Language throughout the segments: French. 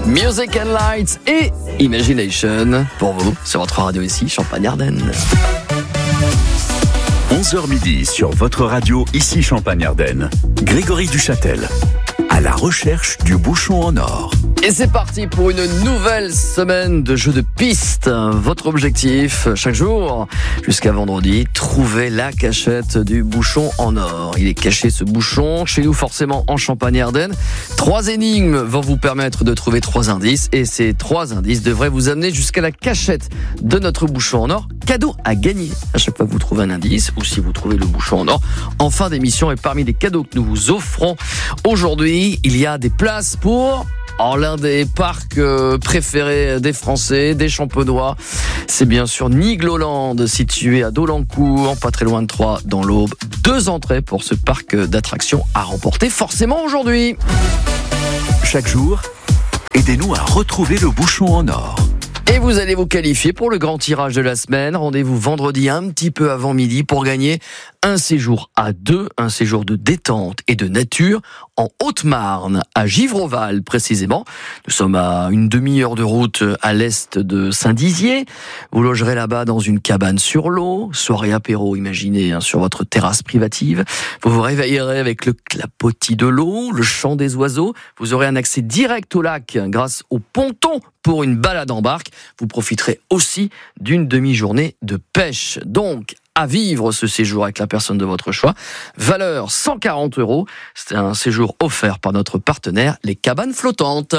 Music and Lights et Imagination pour vous sur votre radio ici, Champagne-Ardenne. 11h midi sur votre radio ici Champagne-Ardenne. Grégory Duchâtel, à la recherche du bouchon en or. Et c'est parti pour une nouvelle semaine de jeux de piste. Votre objectif, chaque jour, jusqu'à vendredi, trouver la cachette du bouchon en or. Il est caché ce bouchon, chez nous forcément en Champagne-Ardenne. 3 énigmes vont vous permettre de trouver 3 indices. Et ces 3 indices devraient vous amener jusqu'à la cachette de notre bouchon en or. Cadeau à gagner à chaque fois que vous trouvez un indice ou si vous trouvez le bouchon en or en fin d'émission. Et parmi les cadeaux que nous vous offrons aujourd'hui, il y a des places pour l'un des parcs préférés des Français, des Champenois. C'est bien sûr Nigloland, situé à Dolencourt, pas très loin de Troyes, dans l'Aube. 2 entrées pour ce parc d'attractions à remporter forcément aujourd'hui. Chaque jour, aidez-nous à retrouver le bouchon en or. Et vous allez vous qualifier pour le grand tirage de la semaine. Rendez-vous vendredi un petit peu avant midi pour gagner un séjour à 2, un séjour de détente et de nature en Haute-Marne, à Givreval précisément. Nous sommes à une demi-heure de route à l'est de Saint-Dizier. Vous logerez là-bas dans une cabane sur l'eau, soirée apéro, imaginez, sur votre terrasse privative. Vous vous réveillerez avec le clapotis de l'eau, le chant des oiseaux. Vous aurez un accès direct au lac grâce au ponton pour une balade en barque. Vous profiterez aussi d'une demi-journée de pêche. Donc, à vivre ce séjour avec la personne de votre choix. Valeur 140 €. C'est un séjour offert par notre partenaire, les Cabanes Flottantes.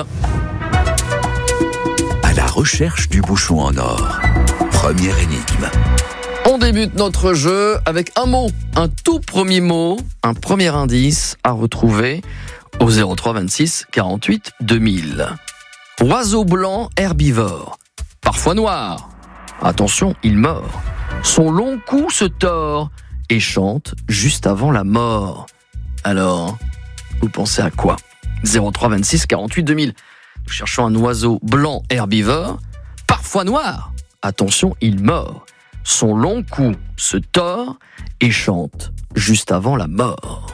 À la recherche du bouchon en or. Première énigme. On débute notre jeu avec un mot, un tout premier mot, un premier indice à retrouver au 03 26 48 2000. Oiseau blanc herbivore, parfois noir. Attention, il mord. Son long cou se tord et chante juste avant la mort. Alors, vous pensez à quoi ? 03 26 48 2000. Nous cherchons un oiseau blanc herbivore, parfois noir. Attention, il mord. Son long cou se tord et chante juste avant la mort.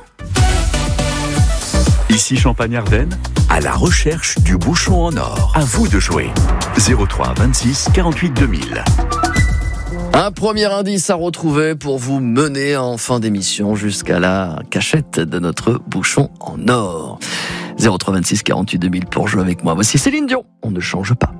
Ici Champagne-Ardenne, à la recherche du bouchon en or. À vous de jouer. 03 26 48 2000. Un premier indice à retrouver pour vous mener en fin d'émission jusqu'à la cachette de notre bouchon en or. 03 26 48 2000 pour jouer avec moi. Voici Céline Dion. On ne change pas.